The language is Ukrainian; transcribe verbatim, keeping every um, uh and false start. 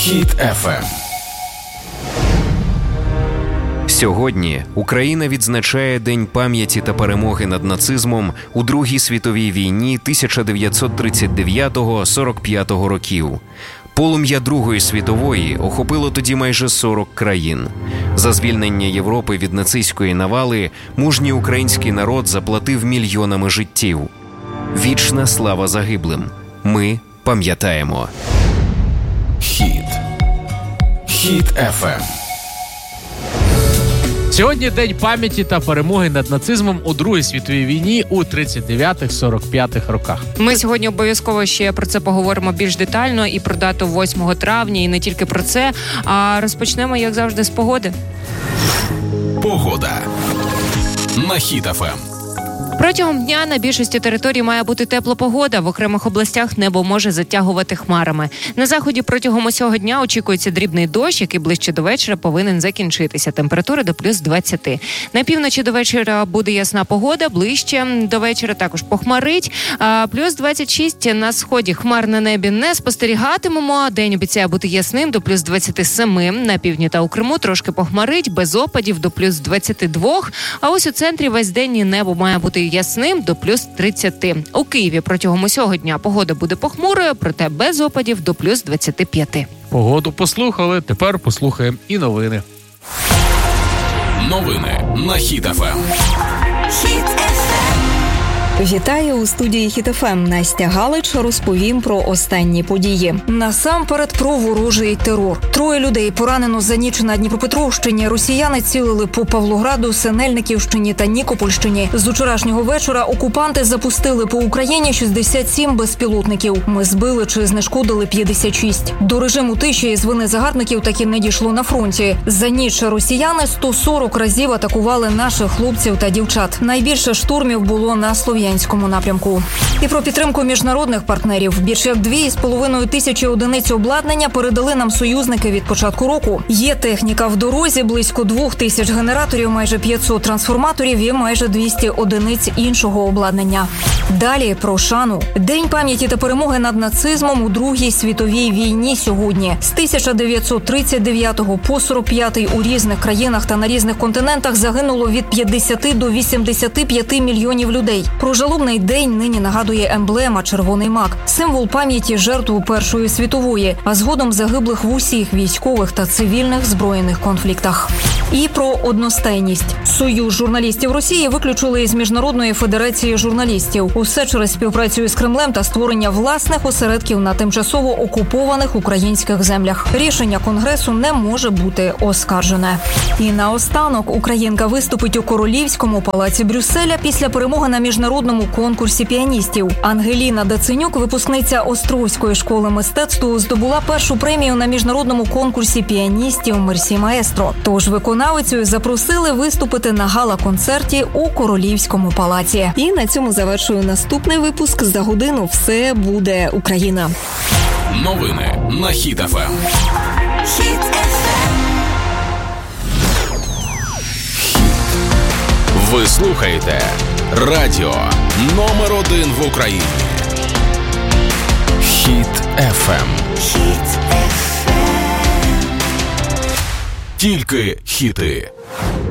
Хіт еф ем. Сьогодні Україна відзначає День пам'яті та перемоги над нацизмом у Другій світовій війні тисяча дев'ятсот тридцять дев'ятого - сорок п'ятого років. Полум'я Другої світової охопило тоді майже сорок країн. За звільнення Європи від нацистської навали мужній український народ заплатив мільйонами життів. Вічна слава загиблим. Ми пам'ятаємо. Хіт. Хіт еф ем. Сьогодні День пам'яті та перемоги над нацизмом у Другій світовій війні у тридцять дев'ятих - сорок п'ятих роках. Ми сьогодні обов'язково ще про це поговоримо більш детально і про дату восьмого травня, і не тільки про це, а розпочнемо, як завжди, з погоди. Погода на Хіт еф ем. Протягом дня на більшості територій має бути тепла погода. В окремих областях небо може затягувати хмарами. На заході протягом усього дня очікується дрібний дощ, який ближче до вечора повинен закінчитися. Температура до плюс двадцять. На півночі до вечора буде ясна погода, ближче до вечора також похмарить. А плюс двадцять шість на сході хмар на небі не спостерігатимемо. День обіцяє бути ясним до плюс двадцять сім. На півдні та у Криму трошки похмарить, без опадів до плюс двадцять два. А ось у центрі весь день небо має бути ясним до плюс тридцять. У Києві протягом усього дня погода буде похмурою, проте без опадів до плюс двадцять п'ять. Погоду послухали, тепер послухаємо і новини. Новини на Хіт еф ем. Вітаю у студії Хіт еф ем. Настя Галич розповім про останні події. Насамперед про ворожий терор. Троє людей поранено за ніч на Дніпропетровщині. Росіяни цілили по Павлограду, Синельниківщині та Нікопольщині. З вчорашнього вечора окупанти запустили по Україні шістдесят сім безпілотників. Ми збили чи знешкодили п'ятдесят шість. До режиму тиші з вини загарбників таки не дійшло на фронті. За ніч росіяни сто сорок разів атакували наших хлопців та дівчат. Найбільше штурмів було на Слов'янському напрямку. І про підтримку міжнародних партнерів. Більше як дві з половиною тисячі одиниць обладнання передали нам союзники від початку року. Є техніка в дорозі, близько двох тисяч генераторів, майже п'ятсот трансформаторів і майже двісті одиниць іншого обладнання. Далі про шану. День пам'яті та перемоги над нацизмом у Другій світовій війні сьогодні. З тисяча дев'ятсот тридцять дев'ятого по сорок п'ятий у різних країнах та на різних континентах загинуло від п'ятдесят до вісімдесят п'ять мільйонів людей. Про жалобний день нині нагадує емблема «Червоний мак» – символ пам'яті жертв Першої світової, а згодом загиблих в усіх військових та цивільних збройних конфліктах. І про одностайність. Союз журналістів Росії виключили із Міжнародної федерації журналістів. Усе через співпрацю з Кремлем та створення власних осередків на тимчасово окупованих українських землях. Рішення Конгресу не може бути оскаржене. І наостанок українка виступить у Королівському палаці Брюсселя після перемоги на міжнародному конкурсі піаністів. Ангеліна Даценюк, випускниця Острозької школи мистецтв, здобула першу премію на міжнародному конкурсі піаністів «Мерсі Маестро». Тож виконавицю запросили виступити на гала-концерті у Королівському палаці. І на цьому завершую наступний випуск. За годину все буде Україна. Новини на Хіт еф ем. Хіт еф ем. Ви слухаєте радіо номер один в Україні. Хіт еф ем. Хіт еф ем. Тільки хіти.